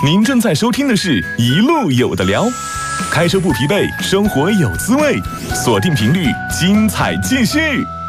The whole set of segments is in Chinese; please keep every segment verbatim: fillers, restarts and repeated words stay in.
您正在收听的是《一路有的聊》，开车不疲惫，生活有滋味，锁定频率，精彩继续。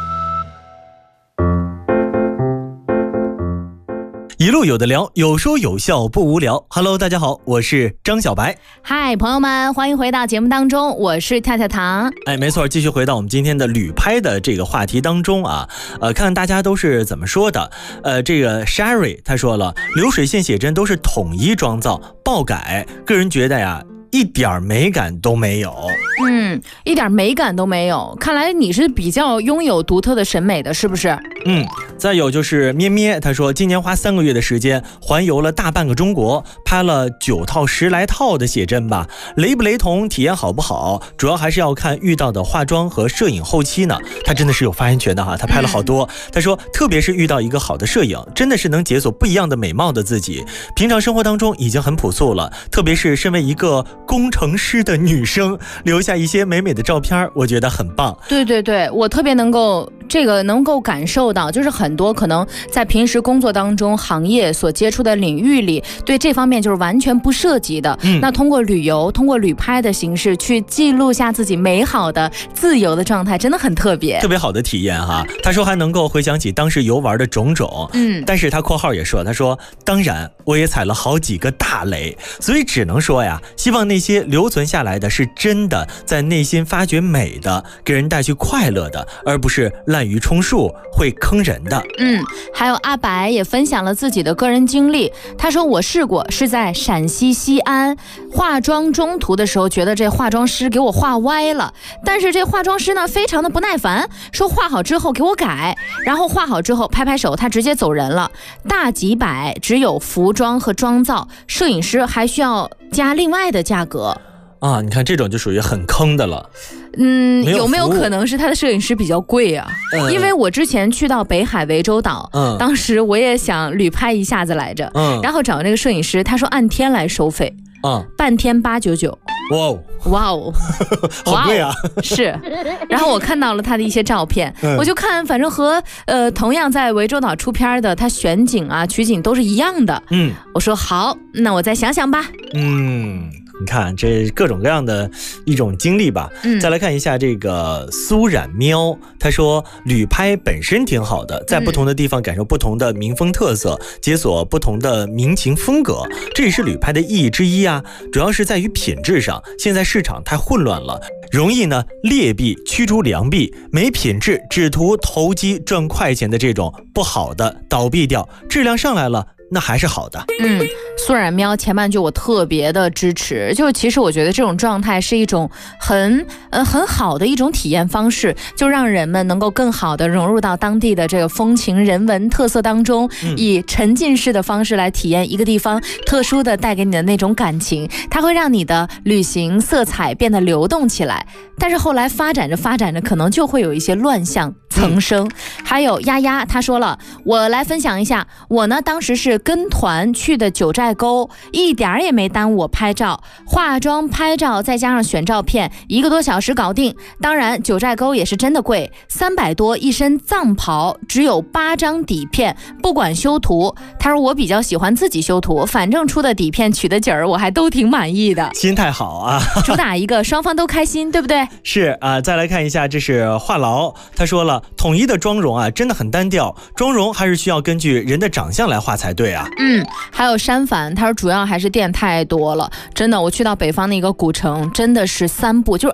一路有的聊，有说有笑不无聊。Hello， 大家好，我是张小白。 嗨，朋友们，欢迎回到节目当中，我是跳跳糖。 哎，没错，继续回到我们今天的旅拍的这个话题当中啊，呃，看看大家都是怎么说的。呃，这个 Sherry 他说了，流水线写真都是统一妆造爆改，个人觉得呀，一点美感都没有。 嗯，一点美感都没有。看来你是比较拥有独特的审美的，是不是？ 嗯，再有就是咩咩，他说今年花三个月的时间环游了大半个中国，拍了九套十来套的写真吧，雷不雷同，体验好不好，主要还是要看遇到的化妆和摄影后期呢。他真的是有发言权的哈，他拍了好多。嗯、他说，特别是遇到一个好的摄影，真的是能解锁不一样的美貌的自己。平常生活当中已经很朴素了，特别是身为一个工程师的女生，留下一些美美的照片，我觉得很棒。 对对对，我特别能够这个能够感受到，就是很多可能在平时工作当中行业所接触的领域里，对这方面就是完全不涉及的。嗯，那通过旅游，通过旅拍的形式去记录下自己美好的自由的状态，真的很特别， 特别好的体验哈。他说还能够回想起当时游玩的种种。嗯，但是他括号也说，他说当然我也踩了好几个大雷，所以只能说呀，希望那些留存下来的是真的在内心发掘美的，给人带去快乐的，而不是滥竽充数会坑人的。 嗯，还有阿白也分享了自己的个人经历。他说我试过，是在陕西西安化妆中途的时候，觉得这化妆师给我画歪了，但是这化妆师呢非常的不耐烦，说画好之后给我改，然后画好之后拍拍手，他直接走人了。大几百只有服装和妆造，摄影师还需要加另外的价格。 啊，你看这种就属于很坑的了。 嗯，有, 有没有可能是他的摄影师比较贵啊？嗯、因为我之前去到北海涠洲岛，嗯，当时我也想旅拍一下子来着，嗯，然后找那个摄影师，他说按天来收费，嗯，半天八九九。 哇哦， 哇哦， 好贵啊！ 是，然后我看到了他的一些照片，嗯、我就看，反正和呃同样在涠洲岛出片的，他选景啊、取景都是一样的。嗯，我说好，那我再想想吧。 嗯。你看这各种各样的一种经历吧、嗯、再来看一下这个苏冉喵，他说旅拍本身挺好的，在不同的地方感受不同的民风特色、嗯、解锁不同的民情风格，这也是旅拍的意义之一啊，主要是在于品质上，现在市场太混乱了，容易呢劣币驱逐良币，没品质只图投机赚快钱的这种不好的倒闭掉，质量上来了那还是好的。 嗯，苏冉喵前半句我特别的支持，就是其实我觉得这种状态是一种很呃很好的一种体验方式，就让人们能够更好的融入到当地的这个风情人文特色当中、嗯、以沉浸式的方式来体验一个地方特殊的带给你的那种感情，它会让你的旅行色彩变得流动起来。但是后来发展着发展着可能就会有一些乱象层生、嗯、还有丫丫他说了，我来分享一下，我呢当时是跟团去的九寨沟，一点也没耽误我拍照，化妆拍照再加上选照片，一个多小时搞定。当然九寨沟也是真的贵，三百多一身藏袍，只有八张底片，不管修图。他说我比较喜欢自己修图，反正出的底片取的景儿我还都挺满意的， 心态好啊， 主打一个双方都开心，对不对？ 是啊、呃，再来看一下，这是话痨，他说了，统一的妆容啊真的很单调，妆容还是需要根据人的长相来画才对啊。 嗯，还有山凡，他说主要还是店太多了，真的，我去到北方的一个古城，真的是三步，就是